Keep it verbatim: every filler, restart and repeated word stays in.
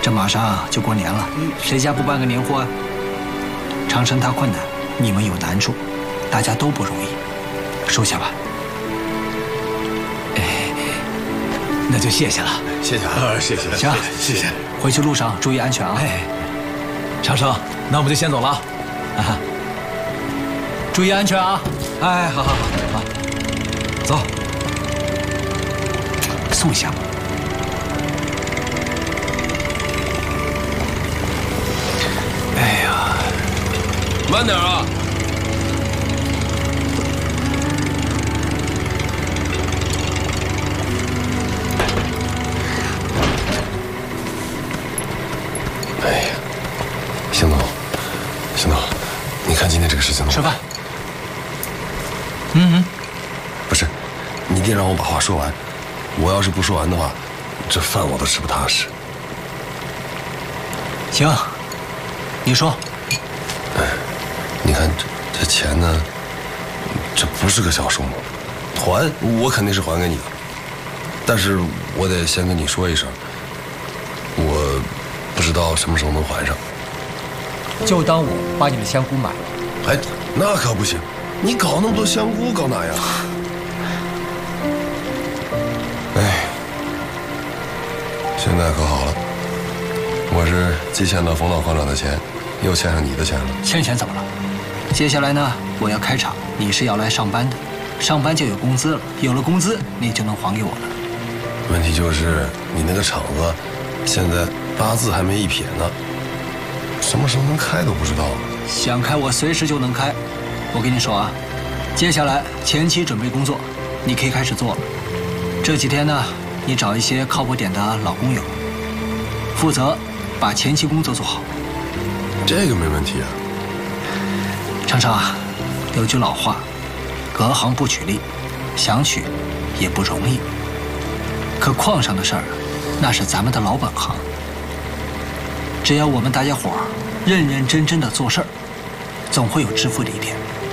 这马上就过年了，谁家不办个年货啊？长生他困难，你们有难处，大家都不容易，收下吧。哎，那就谢谢了， 谢谢啊，谢谢， 行， 谢谢。 回去路上注意安全啊！ 哎，长生，那我们就先走了啊！ 注意安全啊！ 哎，好好好好，走， 送一下吧。 哎呀，慢点啊！哎呀，邢总，邢总，你看今天这个事情， 吃饭。 嗯嗯，不是，你一定让我把话说完。我要是不说完的话，这饭我都吃不踏实。 行，你说。 哎，你看这这钱呢，这不是个小数目，还我肯定是还给你的，但是我得先跟你说一声，我不知道什么时候能还上。 就当我把你的香菇买了。 哎，那可不行，你搞那么多香菇搞哪样？哎，现在可好了，我是既欠了冯老矿长的钱，又欠上你的钱了。 欠钱怎么了？接下来呢，我要开厂，你是要来上班的，上班就有工资了，有了工资你就能还给我了。 问题就是你那个厂子现在八字还没一撇呢，什么时候能开都不知道呢。 想开我随时就能开。我跟你说啊，接下来前期准备工作你可以开始做了。这几天呢，你找一些靠谱点的老工友，负责把前期工作做好。 这个没问题啊。 程程啊，有句老话，隔行不取利，想取也不容易。可矿上的事儿，那是咱们的老本行。只要我们大家伙儿认认真真的做事儿，总会有致富的一天。